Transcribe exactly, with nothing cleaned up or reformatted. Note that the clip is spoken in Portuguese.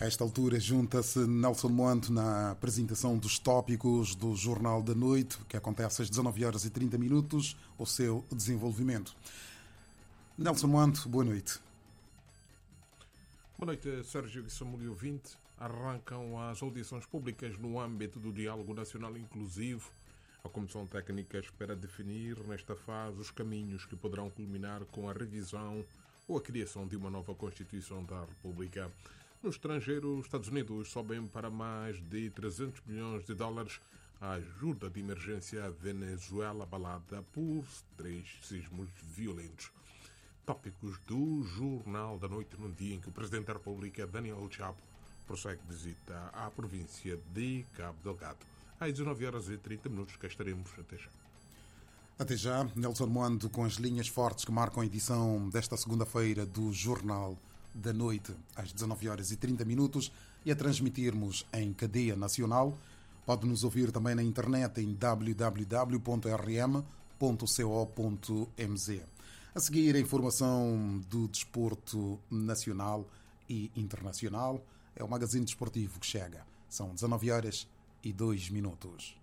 A esta altura junta-se Nelson Moante na apresentação dos tópicos do Jornal da Noite, que acontece às dezanove horas e trinta minutos, o seu desenvolvimento. Nelson Moante, boa noite. Boa noite, Sérgio e Samuel ouvinte. Arrancam as audições públicas no âmbito do Diálogo Nacional Inclusivo. A Comissão Técnica espera definir nesta fase os caminhos que poderão culminar com a revisão ou a criação de uma nova Constituição da República. No estrangeiro, os Estados Unidos sobem para mais de trezentos milhões de dólares a ajuda de emergência à Venezuela abalada por três sismos violentos. Tópicos do Jornal da Noite, num dia em que o Presidente da República, Daniel Chapo, prossegue visita à província de Cabo Delgado. Às dezanove horas e trinta minutos, cá estaremos. Até já. Até já, Nelson Moante, com as linhas fortes que marcam a edição desta segunda-feira do Jornal da Noite, às dezanove horas e trinta minutos, e a transmitirmos em cadeia nacional. Pode nos ouvir também na internet em w w w ponto r m ponto co ponto m z. A seguir, a informação do desporto nacional e internacional. É o magazine desportivo que chega. São dezanove horas e dois minutos.